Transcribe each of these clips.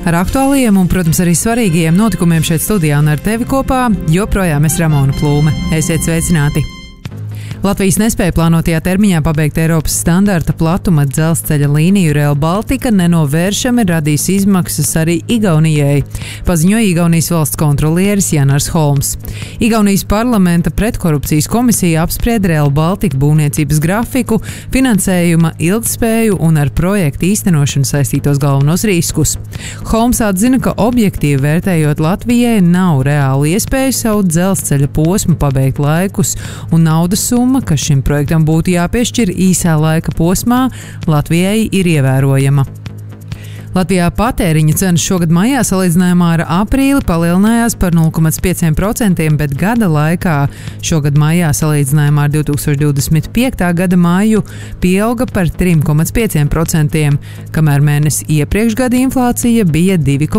Ar aktuāliem un, protams, arī svarīgiem notikumiem šeit studijā un ar tevi kopā joprojām es Ramona Plūme. Esiet sveicināti! Latvijas nespēja plānotajā termiņā pabeigt Eiropas standarta platuma dzelzceļa līniju Rail Baltica nenovēršami radīs izmaksas arī Igaunijai, paziņoja Igaunijas valsts kontrolieris Janars Holms. Igaunijas parlamenta pretkorupcijas komisija apsprieda Rail Baltica būvniecības grafiku, finansējuma ilgtspēju un ar projektu īstenošanu saistītos galvenos riskus. Holms atzina, ka objektīvi vērtējot Latvijai nav reāli iespēju savu dzelzceļa posmu pabeigt laikus un naudas summu, kas šim projektam būtu jāpiešķir īsā laika posmā, Latvijai ir ievērojama. Latvijā patēriņa cenas šogad maijā salīdzinājumā ar aprīli palielinājās par 0,5%, bet gada laikā šogad maijā salīdzinājumā ar 2025. gada māju pieauga par 3,5%, kamēr mēnesi iepriekš gada inflācija bija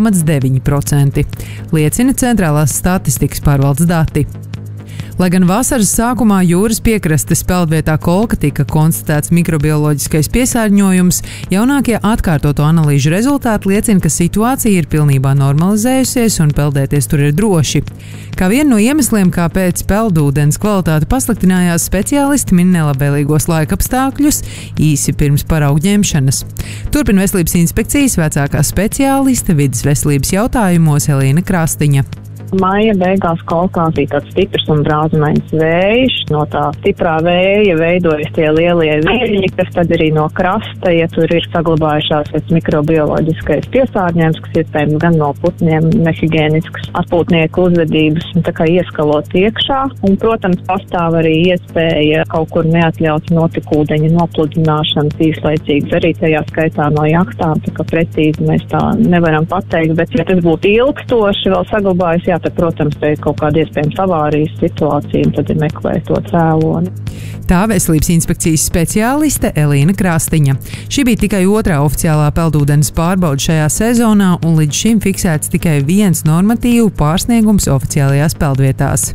2,9%, liecina Centrālās statistikas pārvaldes dati. Lai gan vasaras sākumā jūras piekrastes peldvietā Kolka tika konstatēts mikrobioloģiskais piesārņojums, jaunākie atkārtoto analīžu rezultāti liecina, ka situācija ir pilnībā normalizējusies un peldēties tur ir droši. Kā vienu no iemesliem, kāpēc peldūdens kvalitāte pasliktinājās, speciālisti min nelabvēlīgos laikapstākļus īsi pirms paraugu ņemšanas. Turpina Veselības inspekcijas vecākā speciāliste vides veselības jautājumos Elīna Krastiņa. Maija beigās Kolkā bija tāds stiprs un brāzmains vējš. No tā stiprā vēja veidojas tie lielie viļņi, kas tad arī no krasta, ja tur ir saglabājušās mikrobioloģiskais piesārņojums, kas iespējams gan no putniem, nehigiēniskas atpūtnieku uzvedības, tā kā ieskalot iekšā. Un, protams, pastāv arī iespēja kaut kur neatļaut notekūdeņa nopludināšanas īslaicīgas, arī tajā skaitā no jaktām, tā kā precīzi mēs tā nevaram pateikt, bet ja tas būtu ilgstoši vēl saglabājas, tad, protams, te ir kaut kāda iespējams avārijas situācija, un tad ir meklēt to cēloni. Tā Veselības inspekcijas speciāliste Elīna Krastiņa. Šī bija tikai otrā oficiālā peldūdens pārbaude šajā sezonā, un līdz šim fiksēts tikai viens normatīvu pārsniegums oficiālajās peldvietās.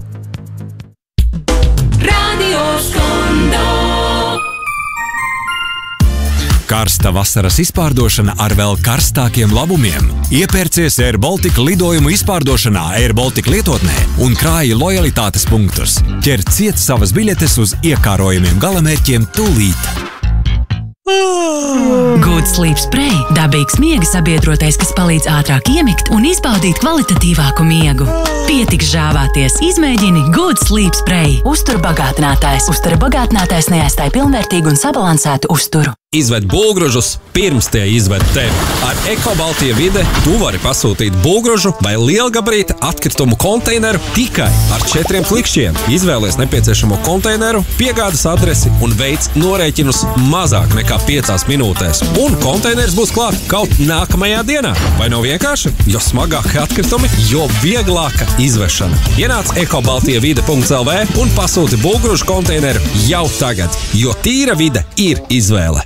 Radio Skondo. Karsta vasaras izpārdošana ar vēl karstākiem labumiem. Iepērcies Air Baltica lidojumu izpārdošanā Air Baltica lietotnē un krāji lojalitātes punktus. Ķer ciet savas biļetes uz iekārojumiem galamērķiem tūlīt. Good Sleep Spray – dabīgs miega sabiedrotais, kas palīdz ātrāk iemigt un izbaudīt kvalitatīvāku miegu. Pietiks žāvāties, izmēģini Good Sleep Spray. Uzturu bagātinātājs neaizstāj pilnvērtīgu un sabalansētu uzturu. Izved būvgrūžus pirms tie izved tevi. Ar Eko-Baltija vide tu vari pasūtīt būvgrūžu vai lielgabarīta atkritumu konteineru tikai ar 4 klikšķiem. Izvēlies nepieciešamo konteineru, piegādes adresi un veic norēķinus mazāk nekā 5 minūtēs. Un konteiners būs klāt kaut nākamajā dienā. Vai nav vienkārši? Jo smagāki atkritumi, jo vieglāka izvešana. Ienāc ekobaltijavide.lv un pasūti būvgrūžu konteineru jau tagad, jo tīra vide ir izvēle.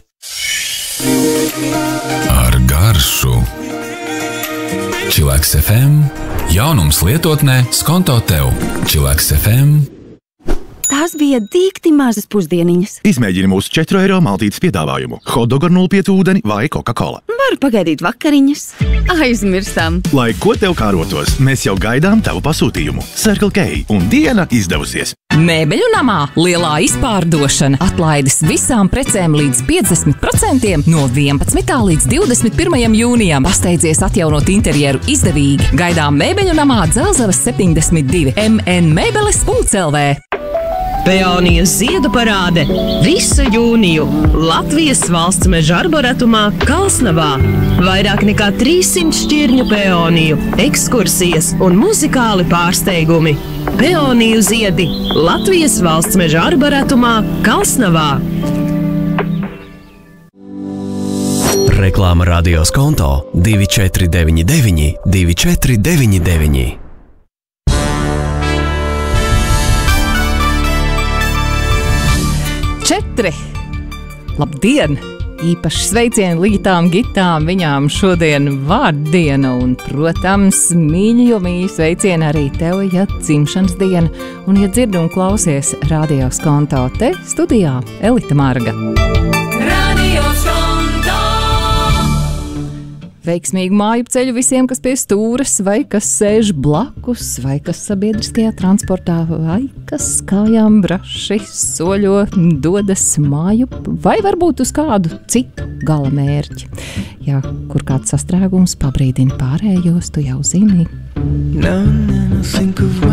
Ar garšu Chillax FM. Jaunums lietotnē Skonto tev. Chillax FM. Tās bija dīkti mazas pusdieniņas. Izmēģini mūsu 4 eiro maltītes piedāvājumu. Hotdog ar 0,5 ūdeni vai Coca-Cola. Varu pagaidīt vakariņas. Aizmirstam. Lai ko tev kārotos, mēs jau gaidām tavu pasūtījumu. Circle K un diena izdevusies. Mēbeļu namā lielā izpārdošana. Atlaides visām precēm līdz 50% no 11. līdz 21. jūnijam. Pasteidzies atjaunot interjeru izdevīgi. Gaidām Mēbeļu namā Dzelzavas 72 mnmebeles.lv. Peoniju ziedu parāde visu jūniju Latvijas valsts meža arboretumā Kalsnavā. Vairāk nekā 300 šķirņu peoniju, ekskursijas un muzikāli pārsteigumi. Peoniju ziedi Latvijas valsts meža arboretumā Kalsnavā. Reklāma Radio Skonto 2499 2499. Labdien! Īpaši sveicieni Ligitām Gitām, viņām šodien vārdiena un, protams, mīļi sveicieni arī tev, ja dzimšanas diena un, ja dzirdi un klausies Radio Skonto, te studijā Elita Marga. Radio Skonto. Veiksmīgu māju ceļu visiem, kas pie stūres, vai kas sēž blakus, vai kas sabiedriskajā transportā, vai kas kājām braši soļo, dodas māju, vai varbūt uz kādu citu gala mērķi. Ja kur kāds sastrēgums pabrīdina pārējos, tu jau zini. Now and then I think of